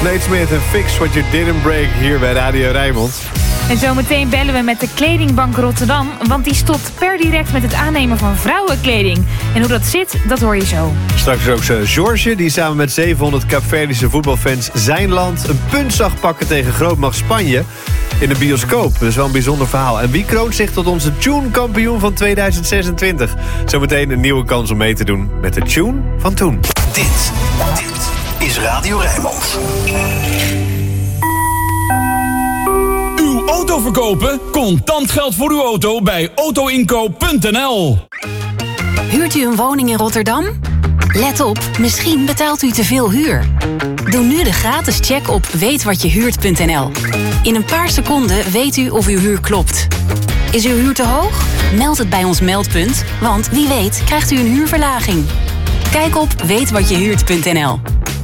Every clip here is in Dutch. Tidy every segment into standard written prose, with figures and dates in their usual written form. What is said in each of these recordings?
Nate Smith en Fix What You Didn't Break hier bij Radio Rijnmond. En zometeen bellen we met de Kledingbank Rotterdam, want die stopt per direct met het aannemen van vrouwenkleding. En hoe dat zit, dat hoor je zo. Straks ook George, die samen met 700 Kaapverdische voetbalfans zijn land een punt zag pakken tegen grootmacht Spanje in de bioscoop. Dat is wel een bijzonder verhaal. En wie kroont zich tot onze Tune-kampioen van 2026? Zometeen een nieuwe kans om mee te doen met de Tune van toen. Dit is Radio Rijnmond. Uw auto verkopen? Contant geld voor uw auto bij autoinkoop.nl. Huurt u een woning in Rotterdam? Let op, misschien betaalt u te veel huur. Doe nu de gratis check op weetwatjehuurt.nl. In een paar seconden weet u of uw huur klopt. Is uw huur te hoog? Meld het bij ons meldpunt, want wie weet krijgt u een huurverlaging. Kijk op weetwatjehuurt.nl.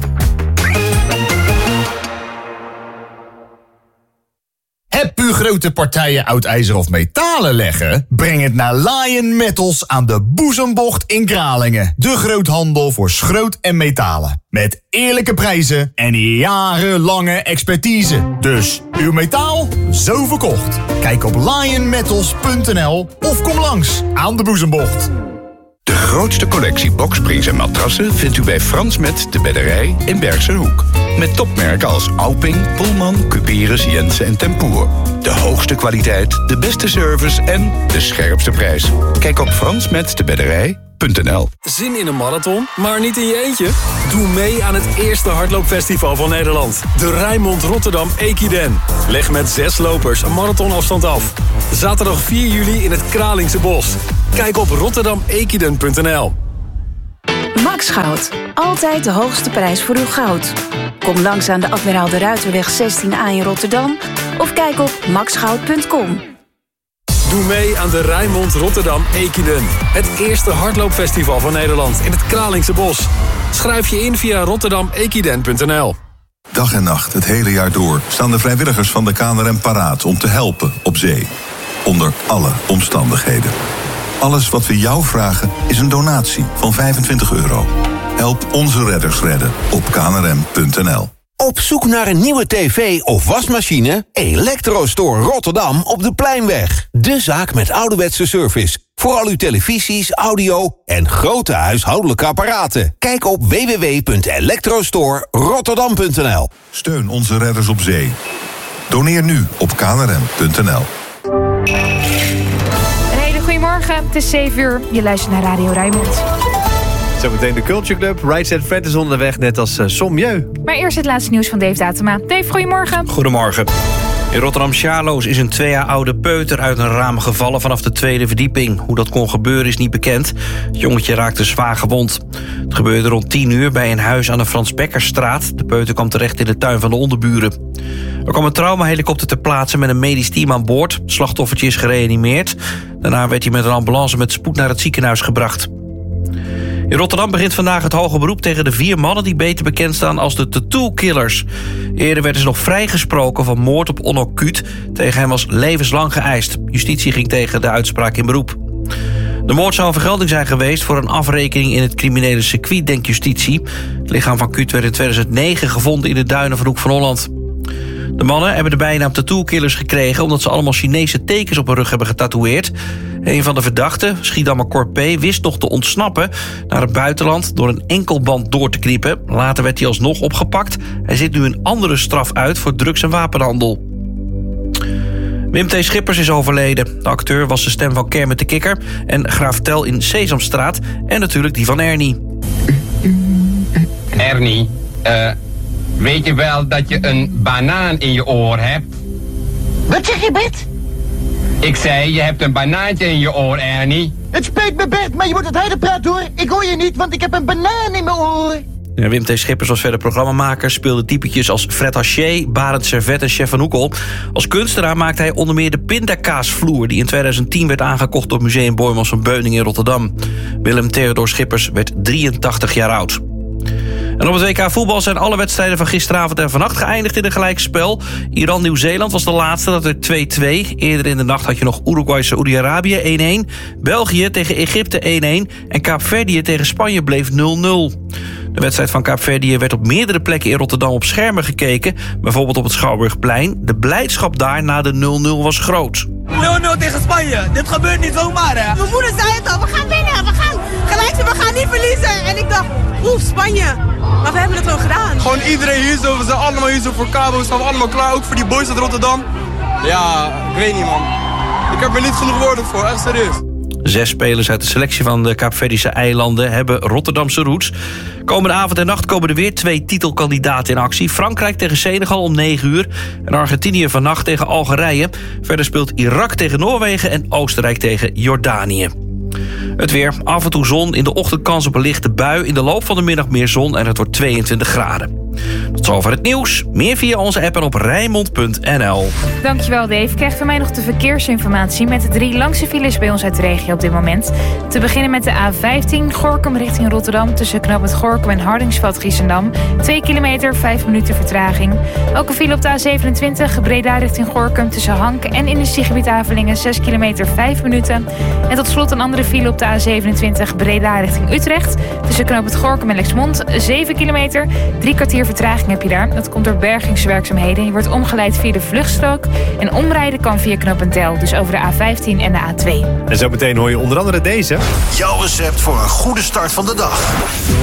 Heb u grote partijen oud ijzer of metalen leggen? Breng het naar Lion Metals aan de Boezembocht in Kralingen. De groothandel voor schroot en metalen. Met eerlijke prijzen en jarenlange expertise. Dus uw metaal, zo verkocht. Kijk op lionmetals.nl of kom langs aan de Boezembocht. De grootste collectie boksprings en matrassen vindt u bij Frans Met de Bedderij in Bergsenhoek. Met topmerken als Auping, Pullman, Cuperus, Jensen en Tempoer. De hoogste kwaliteit, de beste service en de scherpste prijs. Kijk op fransmetdebedderij.nl. Zin in een marathon, maar niet in je eentje? Doe mee aan het eerste hardloopfestival van Nederland. De Rijnmond Rotterdam Equiden. Leg met 6 lopers een marathonafstand af. Zaterdag 4 juli in het Kralingse Bos. Kijk op rotterdamequiden.nl. Max Goud. Altijd de hoogste prijs voor uw goud. Kom langs aan de Admiraal de Ruiterweg 16A in Rotterdam of kijk op maxgoud.com. Doe mee aan de Rijnmond Rotterdam Equiden. Het eerste hardloopfestival van Nederland in het Kralingse Bos. Schrijf je in via rotterdamequiden.nl. Dag en nacht, het hele jaar door, staan de vrijwilligers van de KNRM paraat om te helpen op zee. Onder alle omstandigheden. Alles wat we jou vragen is een donatie van €25. Help onze redders redden op knrm.nl. Op zoek naar een nieuwe tv of wasmachine? Electrostore Rotterdam op de Pleinweg. De zaak met ouderwetse service. Voor al uw televisies, audio en grote huishoudelijke apparaten. Kijk op www.electrostorerotterdam.nl. Steun onze redders op zee. Doneer nu op knrm.nl. Goedemorgen, het is 7 uur. Je luistert naar Radio Rijnmond. Zometeen de Culture Club. Right Set Fred is onderweg, net als Sommieu. Maar eerst het laatste nieuws van Dave Datema. Dave, goedemorgen. Goedemorgen. In Rotterdam-Sjaloos is een 2 jaar oude peuter uit een raam gevallen vanaf de 2e verdieping. Hoe dat kon gebeuren is niet bekend. Het jongetje raakte zwaar gewond. Het gebeurde rond 10 uur bij een huis aan de Frans Bekkerstraat. De peuter kwam terecht in de tuin van de onderburen. Er kwam een traumahelikopter ter plaatse met een medisch team aan boord. Het slachtoffertje is gereanimeerd. Daarna werd hij met een ambulance met spoed naar het ziekenhuis gebracht. In Rotterdam begint vandaag het hoge beroep tegen de 4 mannen... die beter bekend staan als de tattoo-killers. Eerder werden ze nog vrijgesproken van moord op Onno Kuut. Tegen hem was levenslang geëist. Justitie ging tegen de uitspraak in beroep. De moord zou een vergelding zijn geweest voor een afrekening in het criminele circuit, denkt justitie. Het lichaam van Kuut werd in 2009 gevonden in de duinen van Hoek van Holland. De mannen hebben de bijnaam tattoo-killers gekregen... omdat ze allemaal Chinese tekens op hun rug hebben getatoeëerd. Een van de verdachten, Schiedammer Corpé, wist nog te ontsnappen naar het buitenland... door een enkelband door te knippen. Later werd hij alsnog opgepakt. Hij zit nu een andere straf uit voor drugs- en wapenhandel. Wim T. Schippers is overleden. De acteur was de stem van Kermit de Kikker... en Graaf Tel in Sesamstraat en natuurlijk die van Ernie. Ernie, weet je wel dat je een banaan in je oor hebt? Wat zeg je, Bert? Ik zei, je hebt een banaantje in je oor, Ernie. Het spijt me, Bert, maar je moet het harder praten, hoor. Ik hoor je niet, want ik heb een banaan in mijn oren. Ja, Wim T. Schippers was verder programmamaker, speelde typetjes als Fred Haché, Barend Servet en Chef van Oekel. Als kunstenaar maakte hij onder meer de pindakaasvloer... die in 2010 werd aangekocht door Museum Boijmans van Beuningen in Rotterdam. Willem Theodor Schippers werd 83 jaar oud. En op het WK voetbal zijn alle wedstrijden van gisteravond en vannacht geëindigd in een gelijkspel. Iran-Nieuw-Zeeland was de laatste, dat er 2-2. Eerder in de nacht had je nog Uruguay-Saoedi-Arabië 1-1. België tegen Egypte 1-1. En Kaapverdië tegen Spanje bleef 0-0. De wedstrijd van Kaapverdië werd op meerdere plekken in Rotterdam op schermen gekeken. Bijvoorbeeld op het Schouwburgplein. De blijdschap daar na de 0-0 was groot. 0-0 tegen Spanje. Dit gebeurt niet zomaar, hè? Mijn moeder zei het al, we gaan winnen, we gaan gelijk zijn, we gaan niet verliezen. En ik dacht, Spanje. Maar we hebben het gewoon gedaan. Gewoon iedereen hier zo, we zijn allemaal hier zo voor Cabo, we staan allemaal klaar, ook voor die boys uit Rotterdam. Ja, ik weet niet, man. Ik heb er niet genoeg woorden voor, echt serieus. 6 spelers uit de selectie van de Kaapverdische eilanden hebben Rotterdamse roots. Komende avond en nacht komen er weer 2 titelkandidaten in actie. Frankrijk tegen Senegal om 9 uur. En Argentinië vannacht tegen Algerije. Verder speelt Irak tegen Noorwegen en Oostenrijk tegen Jordanië. Het weer, af en toe zon, in de ochtend kans op een lichte bui. In de loop van de middag meer zon en het wordt 22 graden. Tot zover het nieuws. Meer via onze app en op Rijnmond.nl. Dankjewel Dave. Krijg van mij nog de verkeersinformatie met de 3 langste files bij ons uit de regio op dit moment. Te beginnen met de A15 Gorinchem richting Rotterdam tussen knooppunt Gorinchem en Hardingsveld-Giessendam. 2 kilometer, 5 minuten vertraging. Ook een file op de A27 Breda richting Gorinchem tussen Hank en industriegebied Avelingen 6 kilometer, 5 minuten. En tot slot een andere file op de A27 Breda richting Utrecht tussen knooppunt Gorinchem en Lexmond 7 kilometer, 3 kwartier vertraging heb je daar. Dat komt door bergingswerkzaamheden. Je wordt omgeleid via de vluchtstrook. En omrijden kan via knooppunt Del. Dus over de A15 en de A2. En zo meteen hoor je onder andere deze. Jouw recept voor een goede start van de dag.